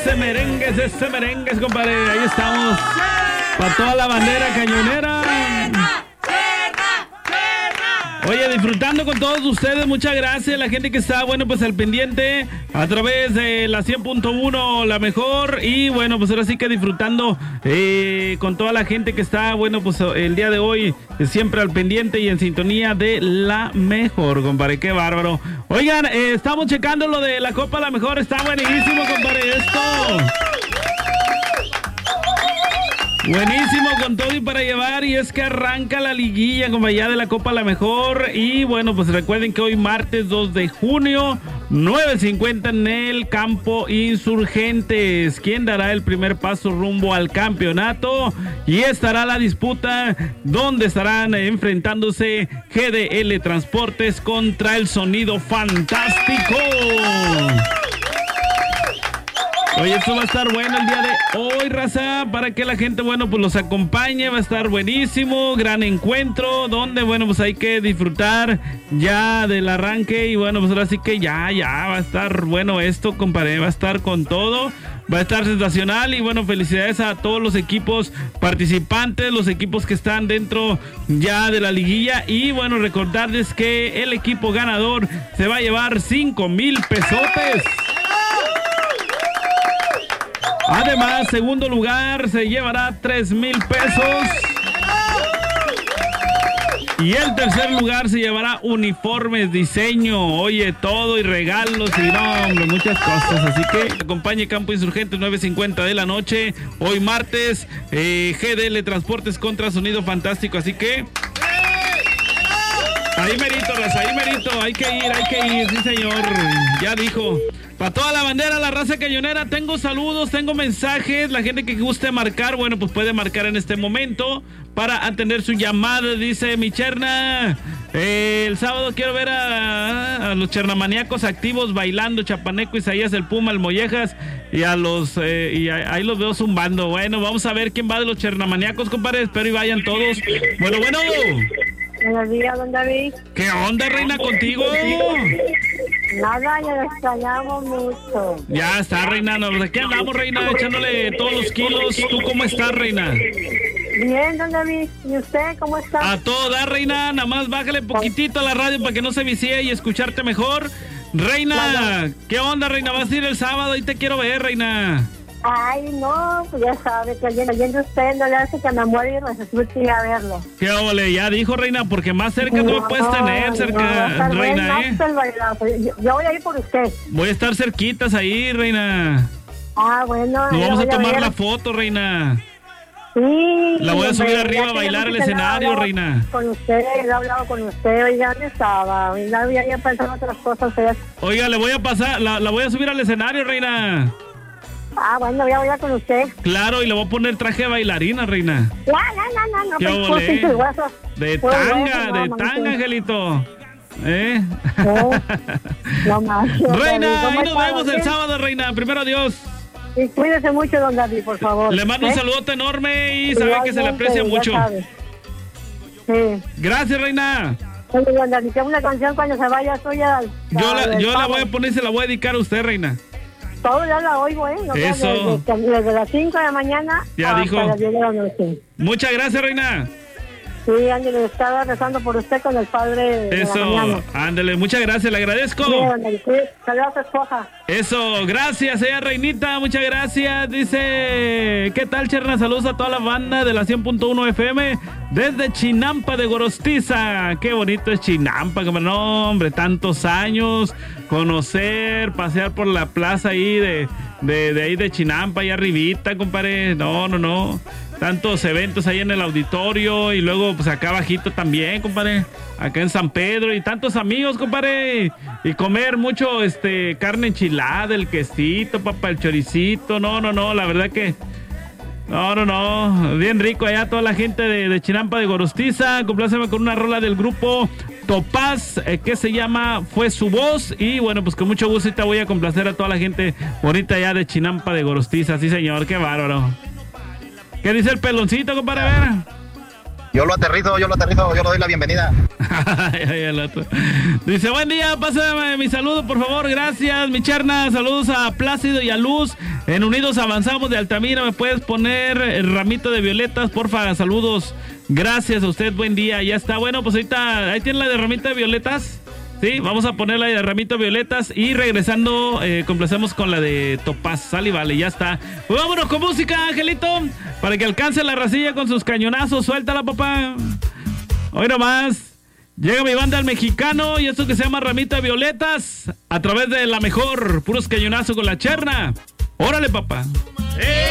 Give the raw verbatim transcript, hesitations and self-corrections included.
Ese merengues, ese merengues, compadre. Ahí estamos. Para toda la bandera cañonera. Oye, disfrutando con todos ustedes, muchas gracias a la gente que está, bueno, pues al pendiente a través de la cien punto uno, la mejor, y bueno, pues ahora sí que disfrutando eh, con toda la gente que está, bueno, pues el día de hoy siempre al pendiente y en sintonía de la mejor, compadre, qué bárbaro. Oigan, eh, estamos checando lo de la Copa La Mejor, está buenísimo, compadre, esto. Buenísimo con todo y para llevar, y es que arranca la liguilla como allá de la Copa La Mejor. Y bueno, pues recuerden que hoy martes dos de junio, nueve cincuenta en el Campo Insurgentes. ¿Quién dará el primer paso rumbo al campeonato? Y estará la disputa donde estarán enfrentándose G D L Transportes contra el Sonido Fantástico. Oye, esto va a estar bueno el día de hoy, raza, para que la gente, bueno, pues los acompañe, va a estar buenísimo, gran encuentro, donde, bueno, pues hay que disfrutar ya del arranque, y bueno, pues ahora sí que ya, ya, va a estar bueno esto, compadre, va a estar con todo, va a estar sensacional, y bueno, felicidades a todos los equipos participantes, los equipos que están dentro ya de la liguilla, y bueno, recordarles que el equipo ganador se va a llevar cinco mil pesotes. Además, segundo lugar se llevará tres mil pesos. Y el tercer lugar se llevará uniformes, diseño, oye, todo y regalos y no, hombre, muchas cosas. Así que acompañe Campo Insurgente nueve cincuenta de la noche, hoy martes, eh, G D L Transportes contra Sonido Fantástico. Así que ahí merito, raza, ahí merito, hay que ir, hay que ir, sí señor, ya dijo. Para toda la bandera, la raza cañonera, tengo saludos, tengo mensajes, la gente que guste marcar, bueno, pues puede marcar en este momento para atender su llamada. Dice mi Cherna, eh, el sábado quiero ver a, a los chernamaníacos activos bailando, Chapaneco, Isaías, el Puma, el Mollejas, y a los, eh, y a, ahí los veo zumbando. Bueno, vamos a ver quién va de los chernamaníacos, compadre, espero y vayan todos. Bueno, bueno. Buenos días, don David. ¿Qué onda, reina, contigo? Nada, ya lo extrañamos mucho. Ya está, reina. Pues aquí andamos, reina, echándole todos los kilos. ¿Tú cómo estás, reina? Bien, don David. ¿Y usted cómo está? A todo dar, reina. Nada más bájale poquitito a la radio para que no se vicie y escucharte mejor. Reina, ¿qué onda, reina? ¿Vas a ir el sábado? Ahí te quiero ver, reina. Ay, no, pues ya sabe que oyendo usted no le hace que me muera y resulte ir a verlo. Qué ole, ya dijo, reina, porque más cerca no, no me puedes tener, cerca, no, reina, ¿eh? Yo, yo voy a ir por usted. Voy a estar cerquitas ahí, reina. Ah, bueno. Nos vamos a tomar a la foto, reina. Sí. La voy a subir arriba a bailar al escenario, reina. Con usted, he hablado con usted, oiga, ¿dónde estaba? Ya había pensado otras cosas. Oiga, le voy a pasar, la, la voy a subir al escenario, reina. Ah, bueno, voy a bailar con usted. Claro, y le voy a poner traje de bailarina, reina. No, no, no, no. ¿Qué no ole? De pues tanga, hueso, de no, tanga, Angelito. ¿Eh? No, no más. Reina, ahí nos vemos el sábado, reina. Primero adiós. Y cuídese mucho, don David, por favor. Le mando ¿eh? un saludote enorme y sabe que se le aprecia mucho. Sí. Gracias, reina. Oye, don David, tengo una canción cuando se vaya suya. Yo la, yo la voy a poner y se la voy a dedicar a usted, reina. Todo ya la oigo, ¿eh? No, eso. Desde, desde las cinco de la mañana ya hasta dijo. las diez de la noche. Muchas gracias, reina. Sí, Ángel, estaba rezando por usted con el padre de eso, la mañana. Ándale, muchas gracias, le agradezco. Sí, Ángel, sí, saludos a su esposa. Eso, gracias, ella reinita, muchas gracias. Dice, ¿qué tal, Cherna? Saludos a toda la banda de la cien punto uno F M desde Chinampa de Gorostiza. Qué bonito es Chinampa, como no, hombre, tantos años, conocer, pasear por la plaza ahí de, de, de ahí de Chinampa, ahí arribita, compadre. No, no, no. Tantos eventos ahí en el auditorio y luego pues acá abajito también, compadre, acá en San Pedro y tantos amigos, compadre, y comer mucho este carne enchilada, el quesito, papá, el choricito, no, no, no, la verdad que no, no, no, bien rico allá toda la gente de, de Chinampa de Gorostiza. Compláceme con una rola del grupo Topaz, eh, que se llama Fue su voz, y bueno, pues con mucho gusto ahorita voy a complacer a toda la gente bonita allá de Chinampa de Gorostiza. Sí, señor, qué bárbaro. ¿Qué dice el peloncito, compadre? A ver. Yo lo aterrizo, yo lo aterrizo, yo le doy la bienvenida. Dice, buen día, pásame mi saludo, por favor, gracias, mi Cherna. Saludos a Plácido y a Luz. En Unidos Avanzamos de Altamira, ¿me puedes poner el ramito de violetas, porfa? Saludos, gracias a usted, buen día. Ya está, bueno, pues ahorita, ahí tiene la de ramita de violetas. Sí, vamos a poner la de ramito de violetas y regresando eh, complacemos con la de Topaz. Sale y vale, ya está. Pues vámonos con música, Angelito, para que alcance la racilla con sus cañonazos. Suéltala, papá. Hoy nomás llega mi banda El Mexicano y esto que se llama Ramito de Violetas a través de la mejor, puros cañonazos con la Cherna. Órale, papá. ¡Eh!